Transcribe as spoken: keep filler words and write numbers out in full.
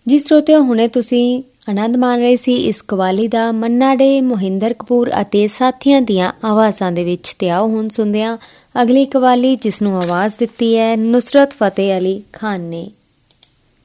ਜੀ ਸਰੋਤਿਓ, ਹੁਣੇ ਤੁਸੀਂ ਆਨੰਦ ਮਾਣ ਰਹੇ ਸੀ ਇਸ ਕਵਾਲੀ ਦਾ ਮੰਨਾ ਡੇ, ਮੋਹਿੰਦਰ ਕਪੂਰ ਅਤੇ ਸਾਥੀਆਂ ਦੀਆਂ ਆਵਾਜ਼ਾਂ ਦੇ ਵਿੱਚ। ਤੇ ਆਓ ਹੁਣ ਸੁਣਦੇ ਹਾਂ ਅਗਲੀ ਕਵਾਲੀ, ਜਿਸ ਨੂੰ ਆਵਾਜ਼ ਦਿੱਤੀ ਹੈ ਨੁਸਰਤ ਫਤਿਹ ਅਲੀ ਖਾਨ ਨੇ।